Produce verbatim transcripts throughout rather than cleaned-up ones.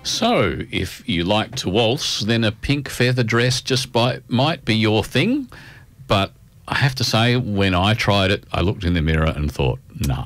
So, if you like to waltz, then a pink feather dress just by, might be your thing. But I have to say, when I tried it, I looked in the mirror and thought, nah.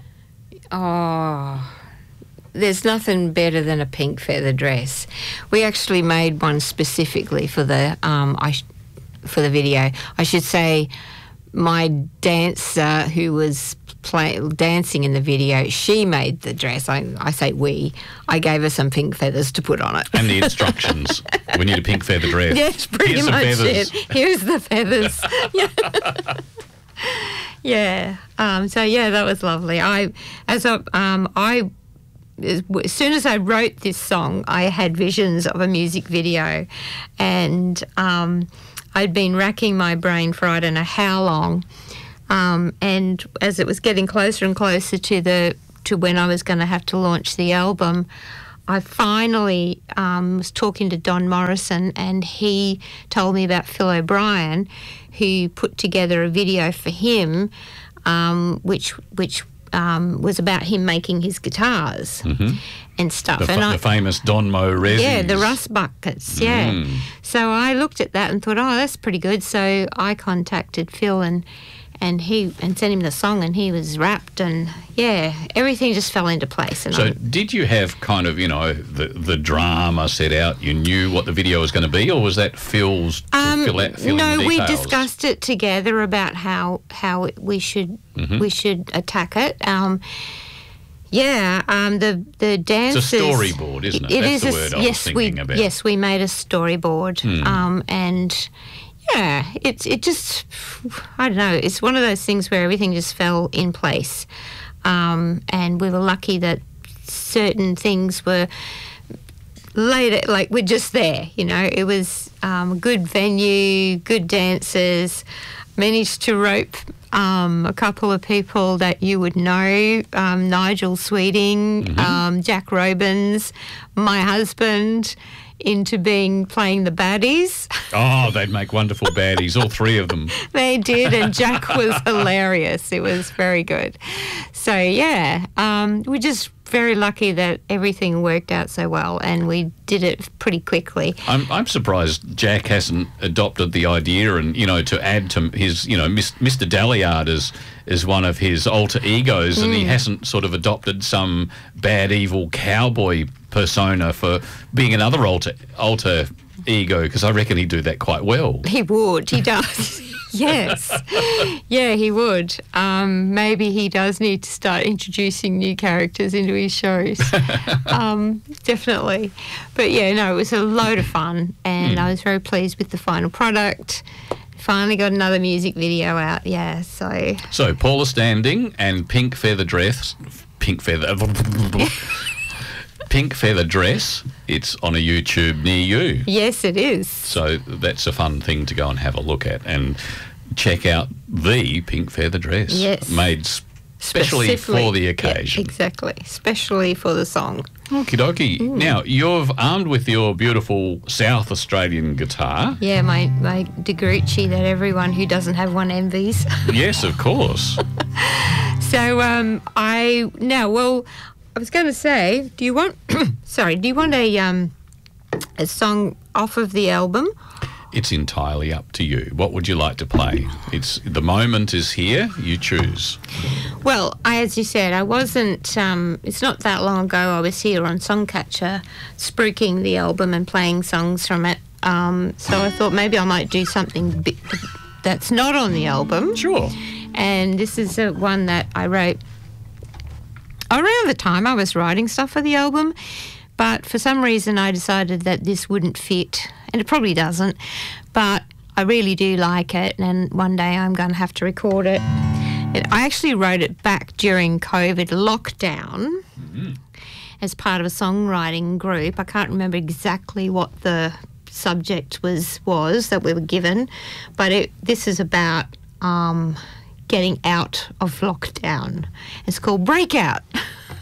Oh, there's nothing better than a pink feather dress. We actually made one specifically for the um, I sh- for the video. I should say, my dancer who was play- dancing in the video, she made the dress. I, I say we. I gave her some pink feathers to put on it. And the instructions. We need a pink feather dress. Yes, pretty Here's much some feathers. it. Here's the feathers. Yeah. Yeah. Um, so yeah, that was lovely. I, as a, um, I, as, as soon as I wrote this song, I had visions of a music video, and um, I'd been racking my brain for I don't know how long. Um, and as it was getting closer and closer to the to when I was going to have to launch the album, I finally um, was talking to Don Morrison, and he told me about Phil O'Brien, who put together a video for him, um, which which um, was about him making his guitars Mm-hmm. and stuff. The, and fa- I, the famous Donmo Resis. yeah, the rust buckets, yeah. Mm. So I looked at that and thought, oh, that's pretty good. So I contacted Phil and and he and sent him the song, and he was wrapped, and yeah, everything just fell into place. And So I, did you have kind of, you know, the the drama set out? You knew what the video was going to be, or was that Phil's to um, fill out, fill no, in the we details? discussed it together about how how it- we should Mhm. we should attack it. Um, yeah, um, the the dancers. It's a storyboard, isn't it? It That's is the a- word I was yes, thinking we, about. Yes, we made a storyboard, Hmm. um, and yeah, it's it just I don't know. It's one of those things where everything just fell in place, um, and we were lucky that certain things were later, like we're just there. You know, it was um, a good venue, good dancers. Managed to rope um, a couple of people that you would know, um, Nigel Sweeting, Mm-hmm. um, Jack Robins, my husband, into being playing the baddies. Oh, they'd make wonderful baddies, all three of them. They did, and Jack was hilarious. It was very good. So, yeah, um, we're just very lucky that everything worked out so well, and we did it pretty quickly. I'm I'm surprised Jack hasn't adopted the idea and, you know, to add to his, you know, Mister Dalliard as, as one of his alter egos, and he hasn't sort of adopted some bad, evil cowboy persona for being another alter, alter ego, because I reckon he'd do that quite well. He would. He does. Yes. Yeah, he would. Um, maybe he does need to start introducing new characters into his shows. um, definitely. But yeah, no, it was a load of fun, and Mm. I was very pleased with the final product. Finally got another music video out, yeah, so... So, Paula Standing and Pink Feather Dress, Pink Feather... Pink Feather Dress, it's on a YouTube near you. Yes, it is. So that's a fun thing to go and have a look at and check out the Pink Feather Dress. Yes. Made s- specially Specifically- for the yeah, occasion. exactly, especially for the song. Okie dokie. Now, you're armed with your beautiful South Australian guitar. Yeah, my, my DeGrucci that everyone who doesn't have one envies. Yes, of course. So um, I now well, I was going to say, do you want? sorry, do you want a um, a song off of the album? It's entirely up to you. What would you like to play? It's the moment is here. You choose. Well, I, as you said, I wasn't. Um, it's not that long ago. I was here on Songcatcher, spruiking the album and playing songs from it. Um, so I thought maybe I might do something bi- that's not on the album. Sure. And this is a, one that I wrote around the time I was writing stuff for the album, but for some reason I decided that this wouldn't fit, and it probably doesn't, but I really do like it, and one day I'm going to have to record it. it I actually wrote it back during COVID lockdown Mm-hmm. as part of a songwriting group. I can't remember exactly what the subject was was that we were given, but it, this is about um, getting out of lockdown. It's called Breakout.